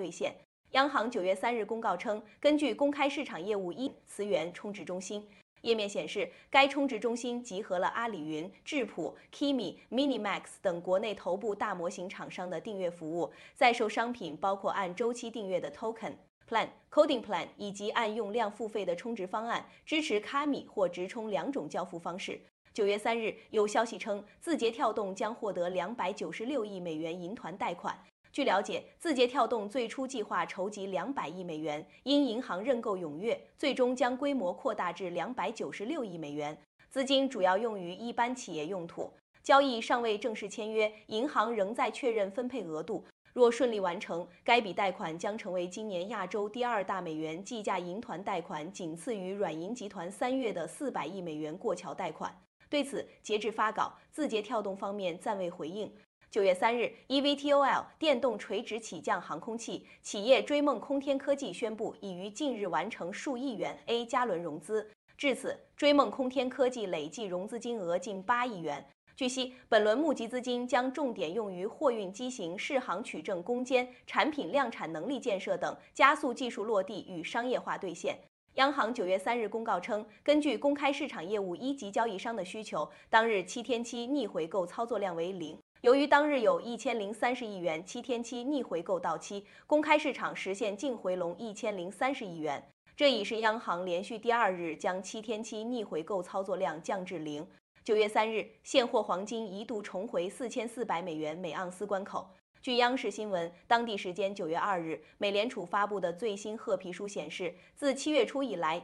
兑现。央行9月3日公告称，根据公开市场业务磁源充值中心。页面显示，该充值中心集合了阿里云、智谱、Kimi、Minimax 等国内头部大模型厂商的订阅服务，在售商品包括按周期订阅的 Token、Plan、Coding Plan 以及按用量付费的充值方案，支持卡米或直充2种交付方式。9月3日，有消息称，字节跳动将获得296亿美元银团贷款。据了解，字节跳动最初计划筹集200亿美元，因银行认购踊跃，最终将规模扩大至296亿美元，资金主要用于一般企业用途。交易尚未正式签约，银行仍在确认分配额度。若顺利完成，该笔贷款将成为今年亚洲第2大美元计价银团贷款，仅次于软银集团3月的400亿美元过桥贷款。对此，截至发稿，字节跳动方面暂未回应。9月3日 ，eVTOL 电动垂直起降航空器企业追梦空天科技宣布，已于近日完成数亿元 A 加轮融资。至此，追梦空天科技累计融资金额近8亿元。据悉，本轮募集资金将重点用于货运机型适航取证攻坚、产品量产能力建设等，加速技术落地与商业化兑现。央行9月3日公告称，根据公开市场业务一级交易商的需求，当日7天期逆回购操作量为0。由于当日有1030亿元7天期逆回购到期，公开市场实现净回笼1030亿元。这已是央行连续第2日将7天期逆回购操作量降至0。9月3日，现货黄金一度重回4400美元每盎司关口。据央视新闻，当地时间9月2日，美联储发布的最新褐皮书显示，自7月初以来，